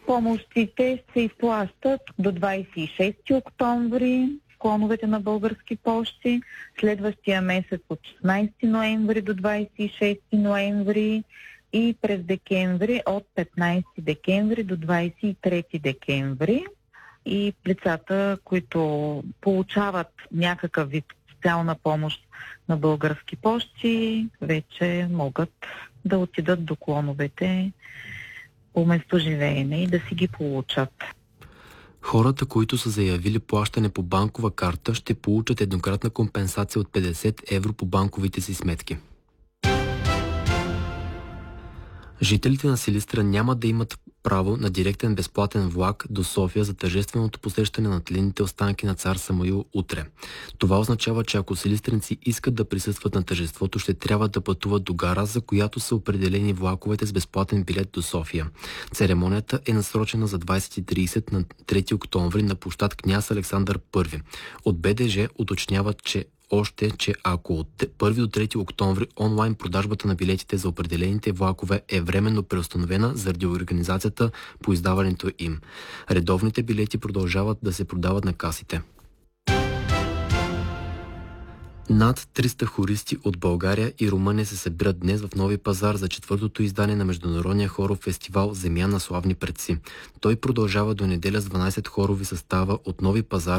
Помощите се изплащат до 26 октомври в клоновете на Български пощи, следващия месец от 16 ноември до 26 ноември и през декември от 15 декември до 23 декември. И лицата, които получават някакъв вид социална помощ на Български пощи, вече могат да отидат до клоновете по местоживеене и да си ги получат. Хората, които са заявили плащане по банкова карта, ще получат еднократна компенсация от 50 евро по банковите си сметки. Жителите на Силистра няма да имат право на директен безплатен влак до София за тържественото посещане на тлените останки на цар Самуил утре. Това означава, че ако силистренци искат да присъстват на тържеството, ще трябва да пътуват до гара, за която са определени влаковете с безплатен билет до София. Церемонията е насрочена за 20:30 на 3 октомври на площад Княз Александър I. От БДЖ уточняват, че ако от 1 до 3 октомври онлайн продажбата на билетите за определените влакове е временно преустановена заради организацията по издаването им. Редовните билети продължават да се продават на касите. Над 300 хористи от България и Румъния се събират днес в Нови пазар за 4-то издание на Международния хоров фестивал Земя на славни предци. Той продължава до неделя с 12 хорови състава от Нови пазар